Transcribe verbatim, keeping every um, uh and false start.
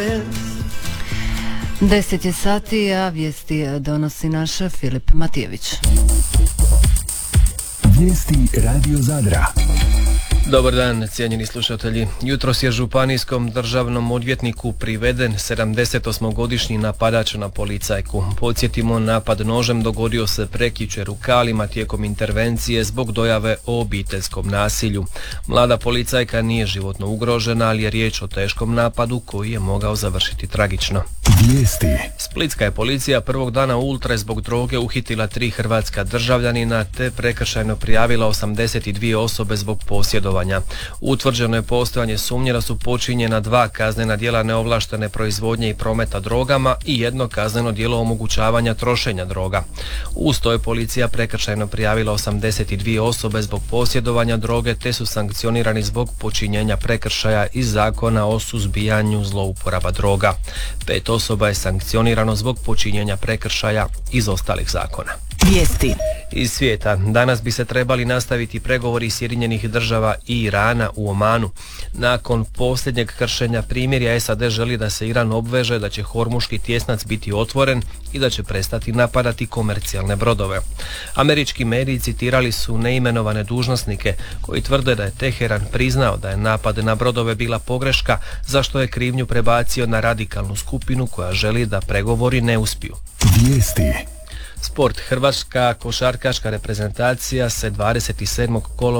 Deset je sati, a vijesti donosi naš Filip Matijević. Vijesti Radio Zadra. Dobar dan, cijenjeni slušatelji. Jutros je županijskom državnom odvjetniku priveden sedamdesetosmogodišnji napadač na policajku. Podsjetimo, napad nožem dogodio se prekjučer u Kalima tijekom intervencije zbog dojave o obiteljskom nasilju. Mlada policajka nije životno ugrožena, ali je riječ o teškom napadu koji je mogao završiti tragično. Vijesti. Splitska je policija prvog dana ultre zbog droge uhitila tri hrvatska državljanina te prekršajno prijavila osamdeset dvije osobe zbog posjedovanja. Utvrđeno je postojanje sumnje da su počinjena dva kaznena djela neovlaštene proizvodnje i prometa drogama i jedno kazneno djelo omogućavanja trošenja droga. Uz to je policija prekršajno prijavila osamdeset dvije osobe zbog posjedovanja droge te su sankcionirani zbog počinjenja prekršaja iz Zakona o suzbijanju zlouporaba droga. Pet osoba je sankcionirano zbog počinjenja prekršaja iz ostalih zakona. Vijesti iz svijeta. Danas bi se trebali nastaviti pregovori Sjedinjenih država i Irana u Omanu. Nakon posljednjeg kršenja primirja, S A D želi da se Iran obveže da će Hormuški tjesnac biti otvoren i da će prestati napadati komercijalne brodove. Američki mediji citirali su neimenovane dužnosnike koji tvrde da je Teheran priznao da je napad na brodove bila pogreška, za što je krivnju prebacio na radikalnu skupinu koja želi da pregovori ne uspiju. Vijesti. Sport. Hrvatska košarkaška reprezentacija se dvadeset sedmog kolovoza